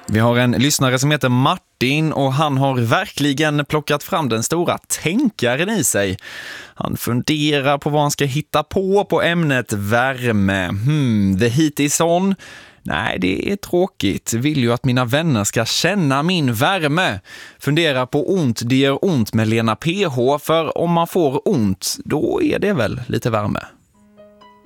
Vi har en lyssnare som heter Martin och han har verkligen plockat fram den stora tänkaren i sig. Han funderar på vad han ska hitta på ämnet värme. The heat is on. Nej, det är tråkigt. Vill ju att mina vänner ska känna min värme. Fundera på ont, det gör ont med Lena PH. För om man får ont, då är det väl lite värme.